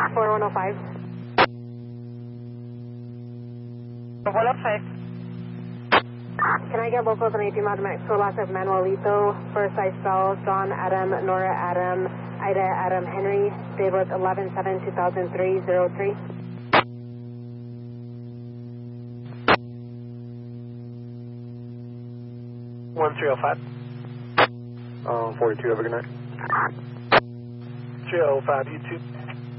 4105. 105. Can I get locals on 18 Mod Mexico, last of Manuelito, first I spell John Adam, Nora Adam, Ida Adam Henry, date was 11/7/2003, 03. One 305. 42, have a good night. 305, you too.